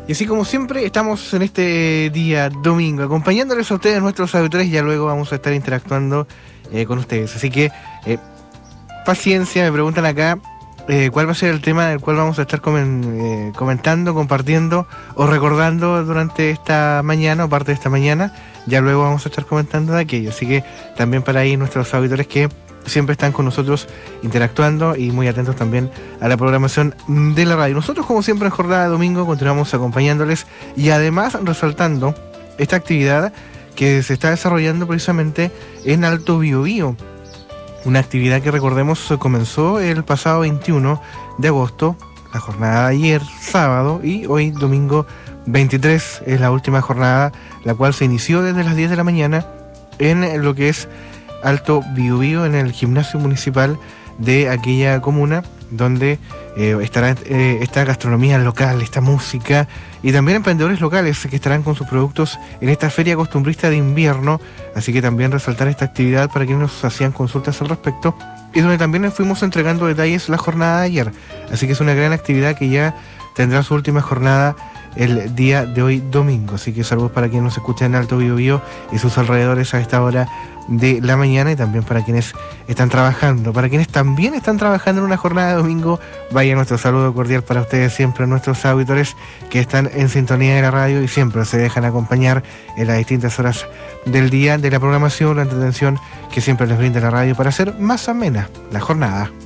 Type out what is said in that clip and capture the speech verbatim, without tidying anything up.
Y así como siempre, estamos en este día domingo, acompañándoles a ustedes, nuestros auditores, y ya luego vamos a estar interactuando eh, con ustedes. Así que, eh, paciencia, me preguntan acá eh, cuál va a ser el tema del cual vamos a estar comen, eh, comentando, compartiendo o recordando durante esta mañana o parte de esta mañana. Ya luego vamos a estar comentando de aquello. Así que también para ahí nuestros auditores que siempre están con nosotros interactuando y muy atentos también a la programación de la radio. Nosotros, como siempre, en jornada de domingo continuamos acompañándoles y además resaltando esta actividad que se está desarrollando precisamente en Alto Biobío. Una actividad que, recordemos, comenzó el pasado veintiuno de agosto, la jornada de ayer, sábado, y hoy, domingo veintitrés, es la última jornada, la cual se inició desde las diez de la mañana en lo que es Alto Biobío, en el gimnasio municipal de aquella comuna, donde eh, estará eh, esta gastronomía local, esta música, y también emprendedores locales que estarán con sus productos en esta feria costumbrista de invierno. Así que también resaltar esta actividad para quienes nos hacían consultas al respecto, y donde también les fuimos entregando detalles la jornada de ayer. Así que es una gran actividad que ya tendrá su última jornada el día de hoy domingo. Así que saludos para quienes nos escuchan en Alto Biobío y sus alrededores a esta hora de la mañana, y también para quienes están trabajando, para quienes también están trabajando en una jornada de domingo. Vaya nuestro saludo cordial para ustedes siempre, nuestros auditores que están en sintonía de la radio y siempre se dejan acompañar en las distintas horas del día de la programación, la entretención que siempre les brinda la radio para hacer más amena la jornada.